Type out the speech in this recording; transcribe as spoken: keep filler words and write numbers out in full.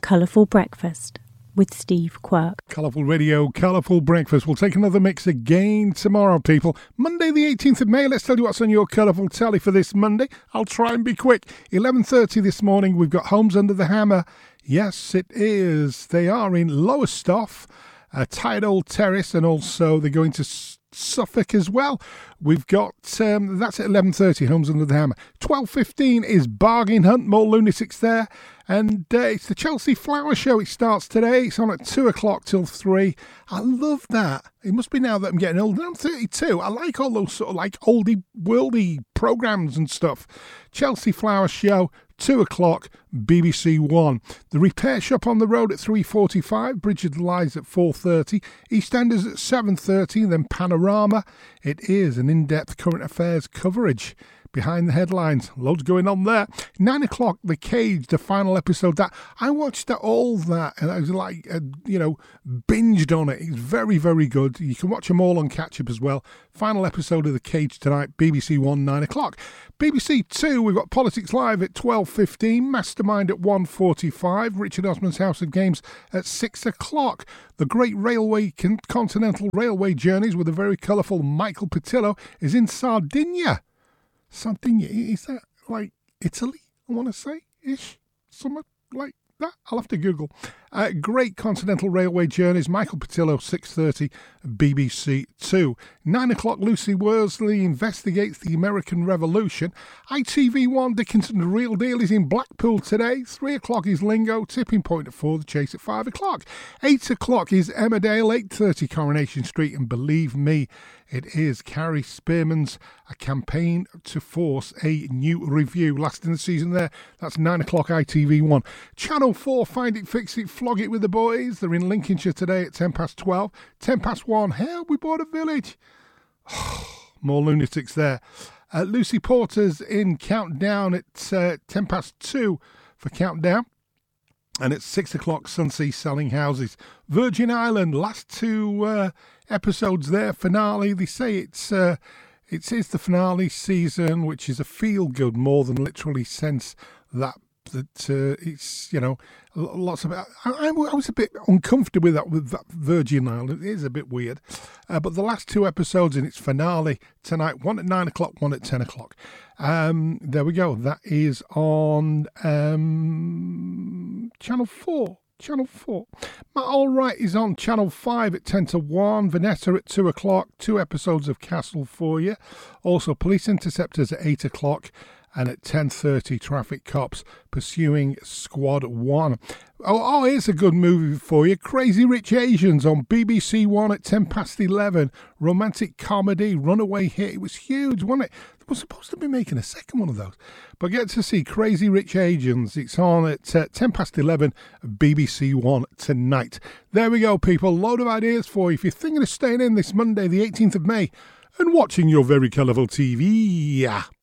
Colourful Breakfast with Steve Quirk. Colourful Radio, Colourful Breakfast. We'll take another mix again tomorrow, people. Monday the eighteenth of May. Let's tell you what's on your colourful telly for this Monday. I'll try and be quick. eleven thirty this morning, we've got Homes Under the Hammer. Yes, it is. They are in Lowestoft, uh, Tired Old Terrace, and also they're going to S- Suffolk as well. We've got, um, that's at eleven thirty, Homes Under the Hammer. twelve fifteen is Bargain Hunt, more lunatics there. And uh, it's the Chelsea Flower Show. It starts today. It's on at two o'clock till three. I love that. It must be now that I'm getting older. I'm thirty-two. I like all those sort of like oldie worldy programmes and stuff. Chelsea Flower Show, two o'clock, B B C One. The Repair Shop on the Road at three forty-five. Bridge of Lies at four thirty. EastEnders at seven thirty. Then Panorama. It is an in-depth current affairs coverage. Behind the headlines, loads going on there. Nine o'clock, The Cage, the final episode. That I watched that, all that, and I was like, uh, you know, binged on it. It's very, very good. You can watch them all on Catch Up as well. Final episode of The Cage tonight, B B C One, nine o'clock. B B C Two, we've got Politics Live at twelve fifteen. Mastermind at one forty-five. Richard Osman's House of Games at six o'clock. The Great Railway Con- Continental Railway Journeys with a very colourful Michael Patillo is in Sardinia. Sardinia, is that like Italy, I want to say, ish, something like that? I'll have to Google. Uh, Great Continental Railway Journeys, Michael Patillo, six thirty, B B C Two. nine o'clock, Lucy Worsley investigates the American Revolution. I T V One, Dickinson, The Real Deal is in Blackpool today. three o'clock is Lingo, Tipping Point at four, The Chase at five o'clock. eight o'clock is Emmerdale, eight thirty, Coronation Street, and believe me, it is Carrie Spearman's A Campaign to Force a New Review. Last in the season there. That's nine o'clock I T V One. Channel four, Find It, Fix It, Flog It with the Boys. They're in Lincolnshire today at ten past twelve. ten past one, Hell, we bought a village. More lunatics there. Uh, Lucy Porter's in Countdown at uh, ten past two for Countdown. And at six o'clock, Sunsea Selling Houses. Virgin Island, last two uh, episodes there, finale. They say it's uh, it is the finale season, which is a feel-good more than literally sense that that uh, it's, you know, lots of... I, I was a bit uncomfortable with that, with that Virgin Island. It is a bit weird. Uh, but the last two episodes in its finale tonight, one at nine o'clock, one at ten o'clock. Um, there we go. That is on um, Channel four. Channel four. Matt Allwright is on Channel five at ten to one. Vanessa at two o'clock. Two episodes of Castle for you. Also, Police Interceptors at eight o'clock. And at ten thirty, Traffic Cops Pursuing Squad one. Oh, oh, here's a good movie for you. Crazy Rich Asians on B B C One at ten past eleven. Romantic comedy, runaway hit. It was huge, wasn't it? They were supposed to be making a second one of those. But get to see Crazy Rich Asians. It's on at uh, ten past eleven, B B C One tonight. There we go, people. Load of ideas for you. If you're thinking of staying in this Monday, the eighteenth of May, and watching your very colourful T V.